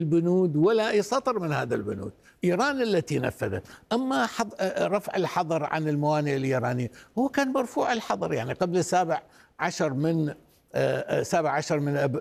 البنود ولا أي سطر من هذا البنود. إيران التي نفذت. أما رفع الحظر عن الموانئ الإيرانية، هو كان مرفوع الحظر يعني قبل 17 من 17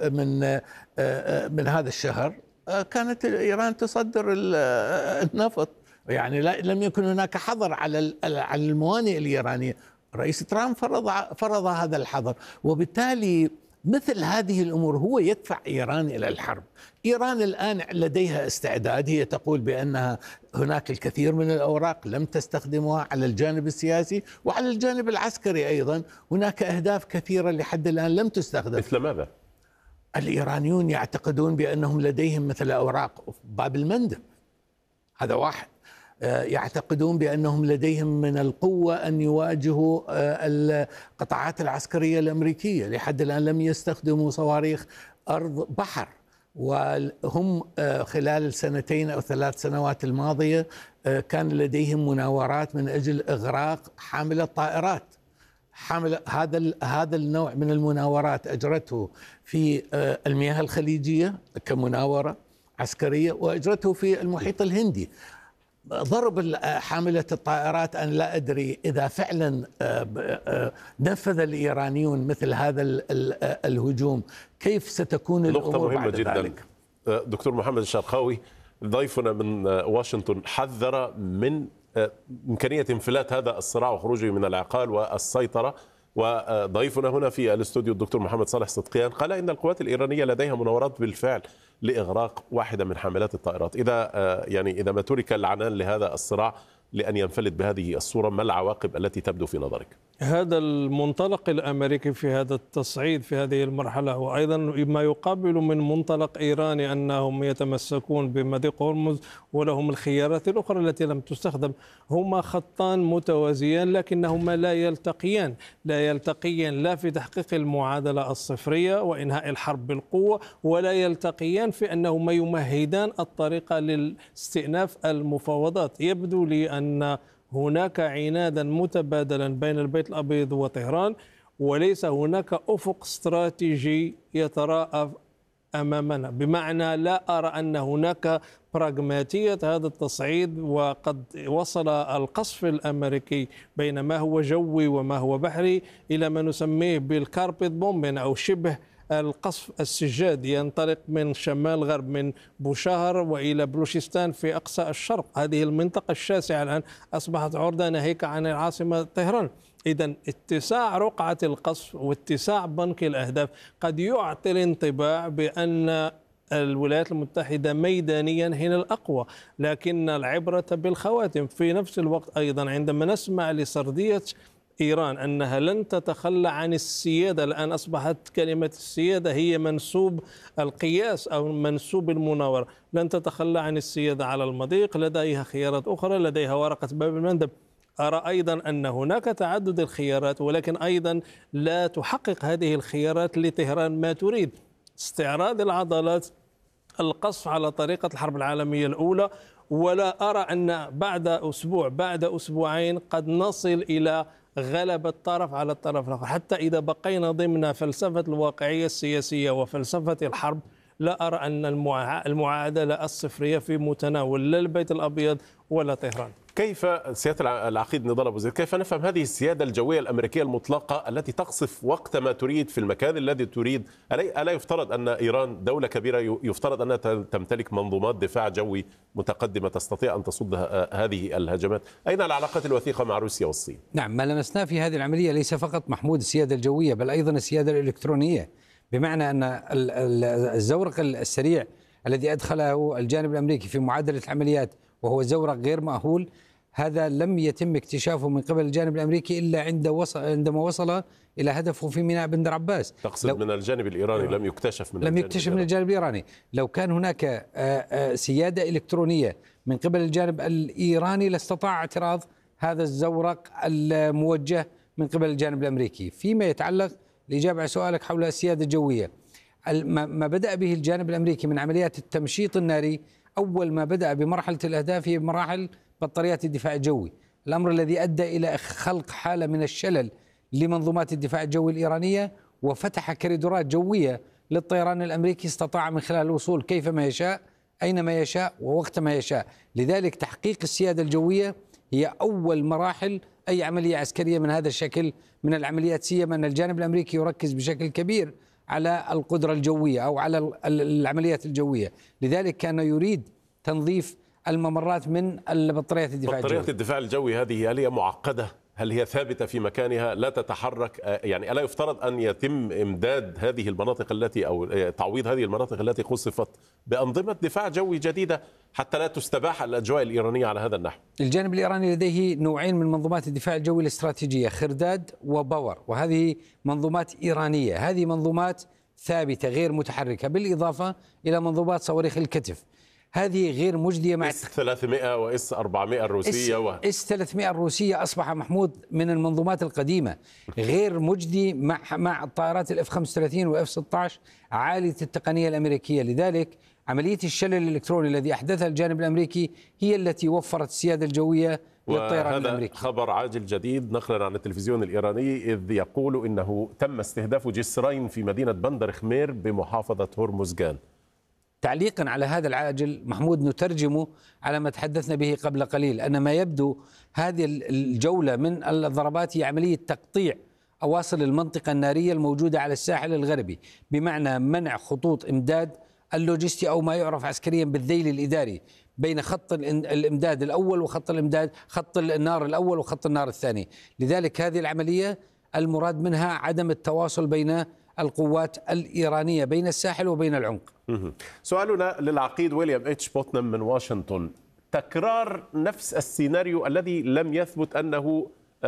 من هذا الشهر. كانت إيران تصدر النفط، يعني لم يكن هناك حظر على الموانئ الإيرانية. رئيس ترامب فرض هذا الحظر، وبالتالي مثل هذه الأمور هو يدفع إيران إلى الحرب. إيران الآن لديها استعداد، هي تقول بأنها هناك الكثير من الأوراق لم تستخدمها على الجانب السياسي وعلى الجانب العسكري أيضا. هناك أهداف كثيرة لحد الآن لم تستخدم. مثل ماذا؟ الإيرانيون يعتقدون بأنهم لديهم مثل أوراق باب المندب، هذا واحد. يعتقدون بأنهم لديهم من القوة أن يواجهوا القطاعات العسكرية الأمريكية. لحد الآن لم يستخدموا صواريخ أرض بحر، وهم خلال السنتين أو 3 سنوات الماضية كان لديهم مناورات من أجل إغراق حاملة طائرات. هذا النوع من المناورات أجرته في المياه الخليجية كمناورة عسكرية، وأجرته في المحيط الهندي. ضرب حاملة الطائرات أن لا أدري إذا فعلا نفذ الإيرانيون مثل هذا الهجوم كيف ستكون الأمور بعد ذلك. دكتور محمد الشرقاوي ضيفنا من واشنطن حذر من إمكانية انفلات هذا الصراع وخروجه من العقال والسيطرة، وضيفنا هنا في الاستوديو الدكتور محمد صالح صدقيان قال إن القوات الإيرانية لديها مناورات بالفعل لإغراق واحدة من حاملات الطائرات. إذا ما ترك العنان لهذا الصراع لأن ينفلت بهذه الصورة، ما العواقب التي تبدو في نظرك؟ هذا المنطلق الأمريكي في هذا التصعيد في هذه المرحلة، وأيضا ما يقابل من منطلق إيراني أنهم يتمسكون بمضيق هرمز ولهم الخيارات الأخرى التي لم تستخدم. هما خطان متوازيان لكنهما لا يلتقيان لا في تحقيق المعادلة الصفرية وإنهاء الحرب بالقوة، ولا يلتقيان في أنهما يمهدان الطريقة لاستئناف المفاوضات. يبدو لي أن هناك عنادا متبادلا بين البيت الأبيض وطهران، وليس هناك أفق استراتيجي يتراءى أمامنا، بمعنى لا أرى أن هناك براغماتية هذا التصعيد. وقد وصل القصف الأمريكي بين ما هو جوي وما هو بحري إلى ما نسميه بالكاربيت بومبين أو شبه القصف السجاد، ينطلق من شمال غرب من بوشهر وإلى بلوشستان في أقصى الشرق. هذه المنطقة الشاسعة الآن أصبحت عرضة ناهيك عن العاصمة طهران. إذن اتساع رقعة القصف واتساع بنك الأهداف قد يعطي الانطباع بأن الولايات المتحدة ميدانيا هنا الأقوى، لكن العبرة بالخواتم. في نفس الوقت أيضا عندما نسمع لسردية إيران أنها لن تتخلى عن السيادة، الآن أصبحت كلمة السيادة هي منسوب القياس أو منسوب المناورة، لن تتخلى عن السيادة على المضيق، لديها خيارات أخرى، لديها ورقة باب المندب. أرى أيضا أن هناك تعدد الخيارات، ولكن أيضا لا تحقق هذه الخيارات لطهران ما تريد: استعراض العضلات، القصف على طريقة الحرب العالمية الأولى. ولا أرى أن بعد أسبوع بعد أسبوعين قد نصل إلى غلبة طرف على الطرف الآخر. حتى إذا بقينا ضمن فلسفة الواقعية السياسية وفلسفة الحرب، لا أرى أن المعادلة الصفرية في متناول لا البيت الأبيض ولا طهران. كيف سيادة العقيد نضال أبو زيد، كيف نفهم هذه السيادة الجوية الأمريكية المطلقة التي تقصف وقت ما تريد في المكان الذي تريد؟ ألا يفترض أن إيران دولة كبيرة يفترض أنها تمتلك منظومات دفاع جوي متقدمة تستطيع أن تصد هذه الهجمات؟ أين العلاقات الوثيقة مع روسيا والصين؟ نعم، ما لمسناه في هذه العملية ليس فقط محمود السيادة الجوية بل أيضا السيادة الإلكترونية، بمعنى أن الزورق السريع الذي أدخله الجانب الأمريكي في معادلة العمليات وهو زورق غير مأهول، هذا لم يتم اكتشافه من قبل الجانب الأمريكي إلا عندما وصل إلى هدفه في ميناء بندر عباس. تقصد من الجانب الإيراني لم يكتشف من الجانب الإيراني. لو كان هناك سيادة إلكترونية من قبل الجانب الإيراني لاستطاع اعتراض هذا الزورق الموجه من قبل الجانب الأمريكي. فيما يتعلق الإجابة على سؤالك حول السيادة الجوية، ما بدأ به الجانب الأمريكي من عمليات التمشيط الناري، أول ما بدأ بمرحلة الأهداف هي مراحل بطاريات الدفاع الجوي، الأمر الذي أدى إلى خلق حالة من الشلل لمنظومات الدفاع الجوي الإيرانية، وفتح كريدورات جوية للطيران الأمريكي استطاع من خلال الوصول كيفما يشاء أينما يشاء ووقت ما يشاء. لذلك تحقيق السيادة الجوية هي أول مراحل أي عملية عسكرية من هذا الشكل من العمليات، سيما أن الجانب الأمريكي يركز بشكل كبير على القدرة الجوية أو على العمليات الجوية. لذلك كان يريد تنظيف الممرات من بطاريات الدفاع الجوي. بطاريات الدفاع الجوي هذه آلية معقدة، هل هي ثابتة في مكانها لا تتحرك؟ يعني ألا يفترض أن يتم إمداد هذه المناطق التي أو تعويض هذه المناطق التي قصفت بأنظمة دفاع جوي جديدة حتى لا تستباح الأجواء الإيرانية على هذا النحو؟ الجانب الإيراني لديه نوعين من منظومات الدفاع الجوي الاستراتيجية، خرداد وباور، وهذه منظومات إيرانية. هذه منظومات ثابتة غير متحركة، بالإضافة إلى منظومات صواريخ الكتف، هذه غير مجدية مع اس 300 واس 400 الروسية اس 300 الروسية أصبح محمود من المنظومات القديمة، غير مجدي مع الطائرات الاف 35 واف 16 عالية التقنية الأمريكية. لذلك عملية الشلل الإلكتروني الذي أحدثها الجانب الأمريكي هي التي وفرت السيادة الجوية للطيران الأمريكي. خبر عاجل جديد نقلا عن التلفزيون الإيراني إذ يقول إنه تم استهداف جسرين في مدينة بندر خمير بمحافظة هرمزغان. تعليقا على هذا العاجل محمود نترجمه على ما تحدثنا به قبل قليل، أن ما يبدو هذه الجولة من الضربات هي عملية تقطيع أواصر المنطقة النارية الموجودة على الساحل الغربي، بمعنى منع خطوط إمداد اللوجستي أو ما يعرف عسكريا بالذيل الإداري بين خط الإمداد الأول وخط الإمداد، خط النار الأول وخط النار الثاني. لذلك هذه العملية المراد منها عدم التواصل بين القوات الإيرانية بين الساحل وبين العمق. سؤالنا للعقيد ويليام اتش بوتنام من واشنطن، تكرار نفس السيناريو الذي لم يثبت أنه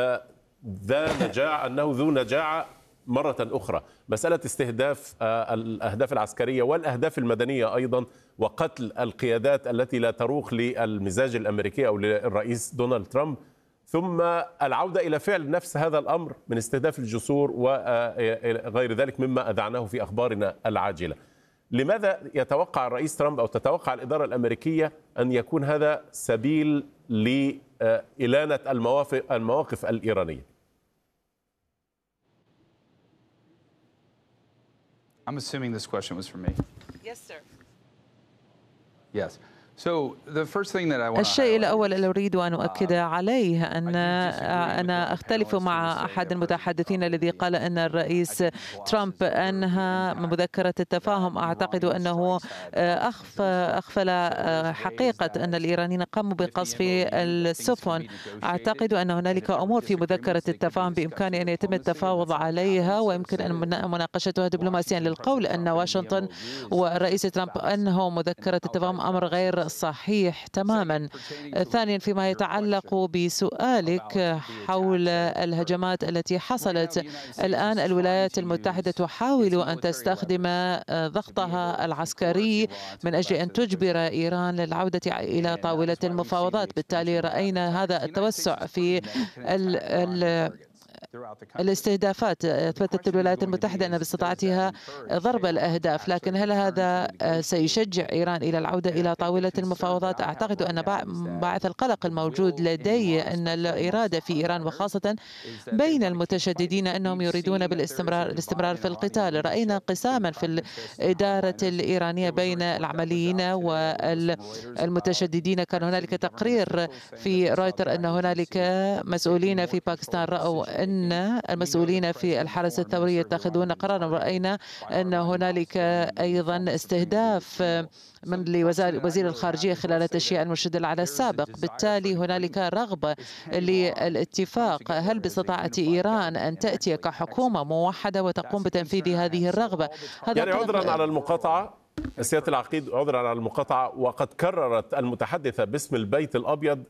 ذو نجاعة مرة أخرى، مسألة استهداف الأهداف العسكرية والأهداف المدنية أيضا، وقتل القيادات التي لا تروق للمزاج الأمريكي أو للرئيس دونالد ترامب، ثم العودة إلى فعل نفس هذا الأمر من استهداف الجسور وغير ذلك مما أذعناه في أخبارنا العاجلة. لماذا يتوقع الرئيس ترامب أو تتوقع الإدارة الأمريكية أن يكون هذا سبيل لإلانة المواقف الإيرانية؟ I'm assuming this question was for me. Yes, sir. Yes. So the first thing that I want الشيء الأول الذي أريد أن أؤكد عليه أن أنا أختلف مع أحد المتحدثين الذي قال أن الرئيس ترامب أنهى مذكرة التفاهم. أعتقد أنه أغفل حقيقة أن الإيرانيين قاموا بقصف السفن. أعتقد أن هنالك أمور في مذكرة التفاهم بإمكان أن يتم التفاوض عليها ويمكن أن مناقشتها دبلوماسيا. للقول أن واشنطن والرئيس ترامب أنهوا مذكرة التفاهم أمر غير صحيح تماما. ثانيا، فيما يتعلق بسؤالك حول الهجمات التي حصلت، الآن الولايات المتحدة تحاول أن تستخدم ضغطها العسكري من أجل أن تجبر إيران للعودة إلى طاولة المفاوضات. بالتالي رأينا هذا التوسع في الاستهدافات. أثبتت الولايات المتحدة أن باستطاعتها ضرب الأهداف، لكن هل هذا سيشجع إيران إلى العودة إلى طاولة المفاوضات؟ أعتقد أن باعث القلق الموجود لدي أن الإرادة في إيران وخاصة بين المتشددين أنهم يريدون الاستمرار في القتال. رأينا انقساما في الإدارة الإيرانية بين العمليين والمتشددين. كان هنالك تقرير في رويتر أن هنالك مسؤولين في باكستان رأوا أن المسؤولين في الحرس الثوري يتخذون قرارا. رأينا أن هنالك أيضا استهداف من لوزير الخارجية خلال تشييع المرشد على السابق. بالتالي هنالك رغبة للاتفاق. هل باستطاعة إيران أن تأتي كحكومة موحدة وتقوم بتنفيذ هذه الرغبة؟ يعني عذرا على المقاطعة سيادة العقيد، عذرا على المقاطعة، وقد كررت المتحدثة باسم البيت الأبيض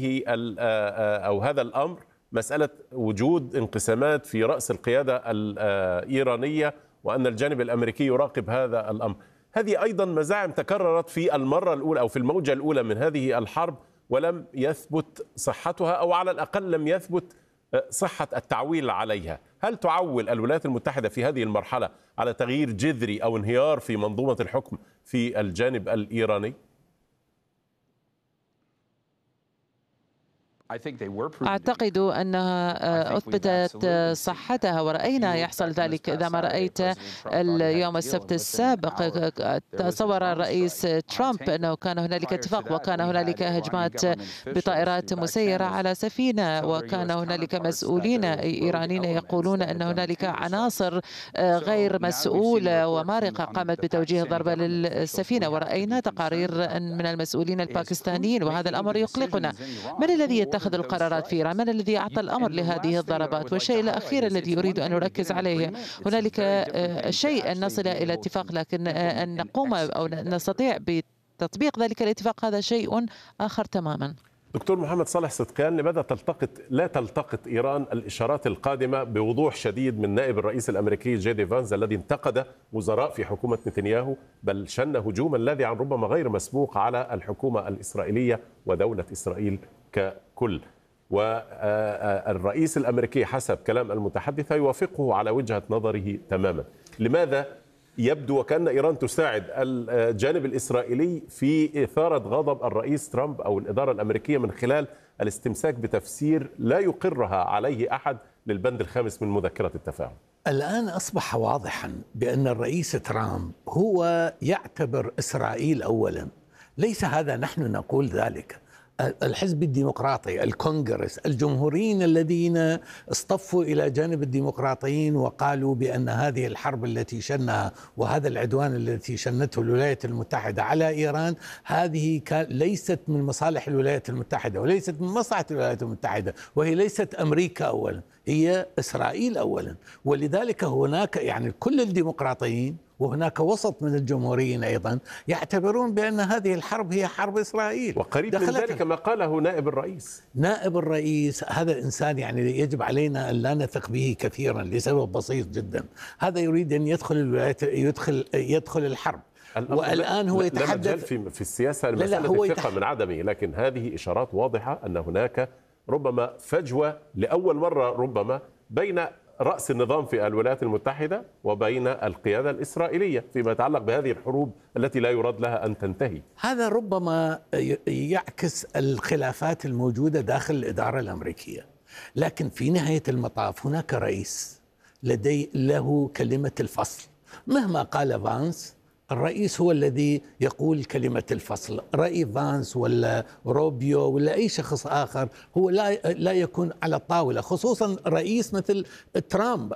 هذا الأمر، مسألة وجود انقسامات في رأس القيادة الإيرانية وأن الجانب الأمريكي يراقب هذا الأمر. هذه أيضا مزاعم تكررت في المرة الأولى أو في الموجة الأولى من هذه الحرب ولم يثبت صحتها، أو على الأقل لم يثبت صحة التعويل عليها. هل تعول الولايات المتحدة في هذه المرحلة على تغيير جذري أو انهيار في منظومة الحكم في الجانب الإيراني؟ أعتقد أنها أثبتت صحتها، ورأينا يحصل ذلك. إذا ما رأيت اليوم السبت السابق، تصور الرئيس ترامب أنه كان هنالك اتفاق، وكان هنالك هجمات بطائرات مسيرة على سفينة، وكان هنالك مسؤولين إيرانيين يقولون أن هنالك عناصر غير مسؤولة ومارقة قامت بتوجيه ضربة للسفينة، ورأينا تقارير من المسؤولين الباكستانيين، وهذا الأمر يقلقنا. من الذي يتخذ القرارات في إيران؟ من الذي أعطى الأمر لهذه الضربات؟ والشيء الأخير الذي أريد أن أركز عليه، هنالك شيء أن نصل إلى اتفاق، لكن أن نقوم أو نستطيع بتطبيق ذلك الاتفاق هذا شيء آخر تماما. دكتور محمد صالح صدقان، لماذا لا تلتقط إيران الإشارات القادمة بوضوح شديد من نائب الرئيس الأمريكي جي دي فانز الذي انتقد وزراء في حكومة نتنياهو، بل شن هجوما الذي عن ربما غير مسبوق على الحكومة الإسرائيلية ودولة إسرائيل ككل؟ والرئيس الأمريكي حسب كلام المتحدثة يوافقه على وجهة نظره تماما. لماذا يبدو وكأن إيران تساعد الجانب الإسرائيلي في إثارة غضب الرئيس ترامب أو الإدارة الأمريكية من خلال الاستمساك بتفسير لا يقرها عليه أحد للبند الخامس من مذكرة التفاهم؟ الآن أصبح واضحا بأن الرئيس ترامب هو يعتبر إسرائيل أولا. ليس هذا نحن نقول ذلك، الحزب الديمقراطي، الكونغرس، الجمهوريين الذين اصطفوا إلى جانب الديمقراطيين وقالوا بأن هذه الحرب التي شنها وهذا العدوان التي شنته الولايات المتحدة على إيران هذه ليست من مصالح الولايات المتحدة وليست من مصلحة الولايات المتحدة، وهي ليست أمريكا أولا، هي إسرائيل أولا. ولذلك هناك يعني كل الديمقراطيين وهناك وسط من الجمهوريين أيضا يعتبرون بأن هذه الحرب هي حرب إسرائيل. وقريب من ذلك ما قاله نائب الرئيس. نائب الرئيس هذا الإنسان يعني يجب علينا أن لا نثق به كثيرا لسبب بسيط جدا. هذا يريد أن يدخل الولايات، يدخل الحرب، والآن هو يتحدث في السياسة مسألة الثقة من عدمه، لكن هذه إشارات واضحة أن هناك ربما فجوة لأول مرة ربما بين رأس النظام في الولايات المتحدة وبين القيادة الإسرائيلية فيما يتعلق بهذه الحروب التي لا يراد لها أن تنتهي. هذا ربما يعكس الخلافات الموجودة داخل الإدارة الأمريكية، لكن في نهاية المطاف هناك رئيس له كلمة الفصل. مهما قال فانس، الرئيس هو الذي يقول كلمة الفصل. رأي فانس ولا روبيو ولا أي شخص آخر هو لا يكون على الطاولة، خصوصا رئيس مثل ترامب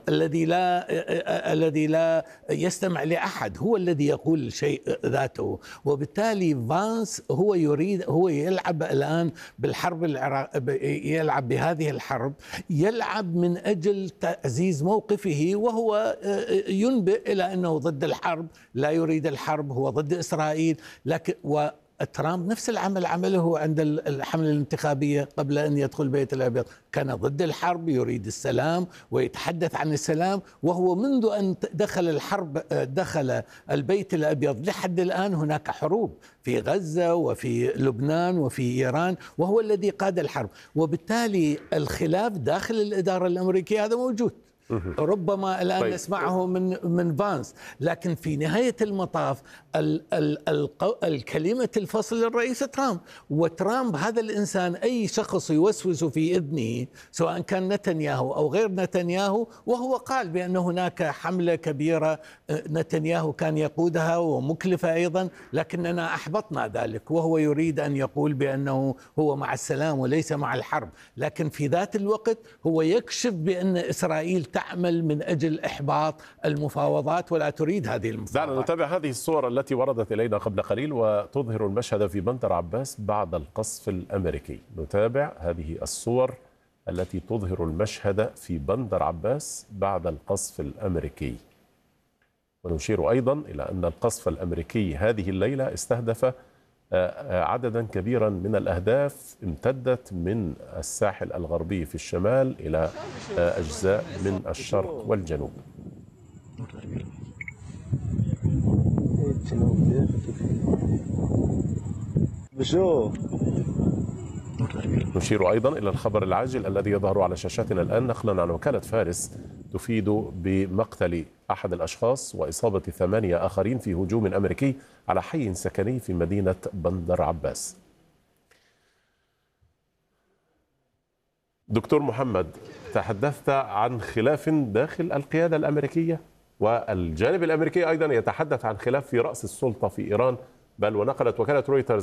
الذي لا يستمع لأحد، هو الذي يقول الشيء ذاته. وبالتالي فانس هو يلعب الآن بالحرب يلعب بهذه الحرب، يلعب من أجل تعزيز موقفه، وهو ينبئ إلى أنه ضد الحرب، لا يريد الحرب، هو ضد إسرائيل. لكن وترامب نفس العمل عمله عند الحملة الانتخابية قبل أن يدخل بيت الأبيض، كان ضد الحرب، يريد السلام ويتحدث عن السلام، وهو منذ أن دخل الحرب دخل البيت الأبيض لحد الآن هناك حروب في غزة وفي لبنان وفي إيران، وهو الذي قاد الحرب. وبالتالي الخلاف داخل الإدارة الأمريكية هذا موجود، ربما الآن نسمعه من فانس، لكن في نهاية المطاف الكلمة الفصل للرئيس ترامب. وترامب هذا الإنسان أي شخص يوسوس في إذنه سواء كان نتنياهو أو غير نتنياهو، وهو قال بأن هناك حملة كبيرة نتنياهو كان يقودها ومكلفة أيضا، لكننا أحبطنا ذلك، وهو يريد أن يقول بأنه هو مع السلام وليس مع الحرب، لكن في ذات الوقت هو يكشف بأن إسرائيل تعمل من أجل إحباط المفاوضات ولا تريد هذه المفاوضات. دعنا نتابع هذه الصور التي وردت إلينا قبل قليل وتظهر المشهد في بندر عباس بعد القصف الأمريكي. نتابع هذه الصور التي تظهر المشهد في بندر عباس بعد القصف الأمريكي. ونشير أيضا إلى أن القصف الأمريكي هذه الليلة استهدف عددا كبيرا من الأهداف امتدت من الساحل الغربي في الشمال إلى أجزاء من الشرق والجنوب. نشير أيضا إلى الخبر العاجل الذي يظهر على شاشاتنا الآن نقلا عن وكالة فارس تفيد بمقتل أحد الأشخاص وإصابة 8 آخرين في هجوم أمريكي على حي سكني في مدينة بندر عباس. دكتور محمد، تحدثت عن خلاف داخل القيادة الأمريكية، والجانب الأمريكي أيضا يتحدث عن خلاف في رأس السلطة في إيران، بل ونقلت وكالة رويترز